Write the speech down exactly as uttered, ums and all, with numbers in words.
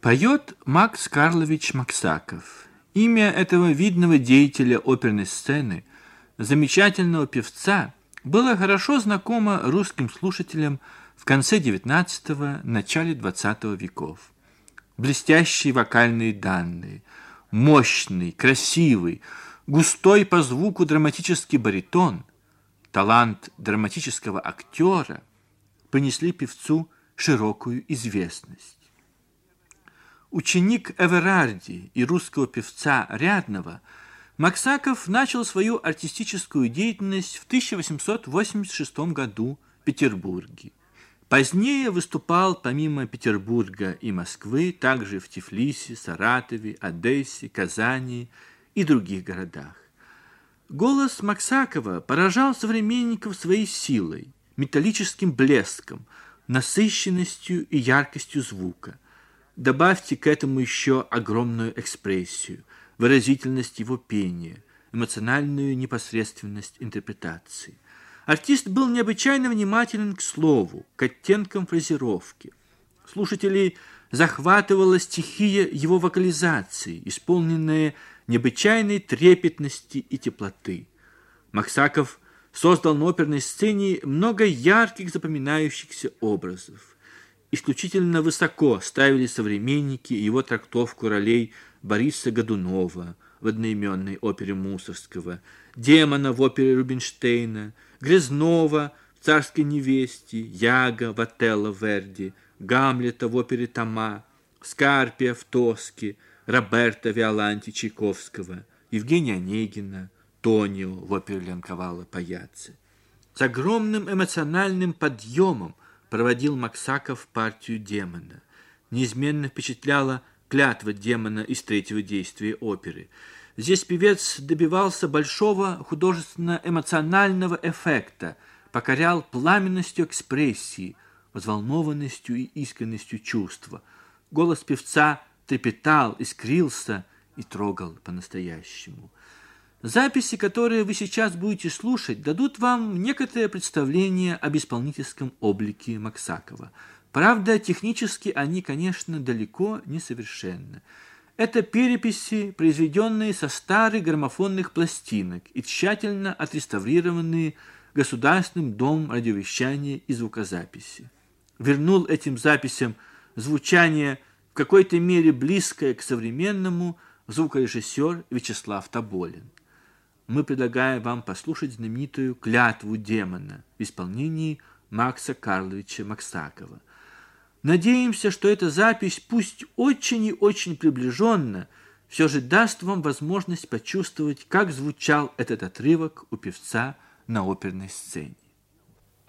Поет Макс Карлович Максаков. Имя этого видного деятеля оперной сцены, замечательного певца, было хорошо знакомо русским слушателям в конце девятнадцатого – начале двадцатого веков. Блестящие вокальные данные, мощный, красивый, густой по звуку драматический баритон, талант драматического актера принесли певцу широкую известность. Ученик Эверарди и русского певца Рядного, Максаков начал свою артистическую деятельность в тысяча восемьсот восемьдесят шестом году в Петербурге. Позднее выступал помимо Петербурга и Москвы также в Тифлисе, Саратове, Одессе, Казани и других городах. Голос Максакова поражал современников своей силой, металлическим блеском, насыщенностью и яркостью звука. Добавьте к этому еще огромную экспрессию, выразительность его пения, эмоциональную непосредственность интерпретации. Артист был необычайно внимателен к слову, к оттенкам фразировки. Слушателей захватывала стихия его вокализации, исполненная необычайной трепетности и теплоты. Максаков создал на оперной сцене много ярких запоминающихся образов. Исключительно высоко ставили современники его трактовку ролей Бориса Годунова в одноименной опере Мусорского, Демона в опере Рубинштейна, Грязнова в «Царской невесте», Яга в «Отелло» Верди, Гамлета в опере Тома, Скарпия в «Тоске», Роберто Виоланти Чайковского, Евгения Онегина, Тонио в опере Лянковала Паяцци. С огромным эмоциональным подъемом проводил Максаков партию Демона. Неизменно впечатляла клятва Демона из третьего действия оперы. Здесь певец добивался большого художественно-эмоционального эффекта, покорял пламенностью экспрессии, взволнованностью и искренностью чувства. Голос певца трепетал, искрился и трогал по-настоящему. Записи, которые вы сейчас будете слушать, дадут вам некоторое представление об исполнительском облике Максакова. Правда, технически они, конечно, далеко не совершенны. Это переписи, произведенные со старых граммофонных пластинок и тщательно отреставрированные Государственным домом радиовещания и звукозаписи. Вернул этим записям звучание в какой-то мере близкое к современному звукорежиссер Вячеслав Тоболин. Мы предлагаем вам послушать знаменитую «Клятву Демона» в исполнении Макса Карловича Максакова. Надеемся, что эта запись, пусть очень и очень приближенно, все же даст вам возможность почувствовать, как звучал этот отрывок у певца на оперной сцене.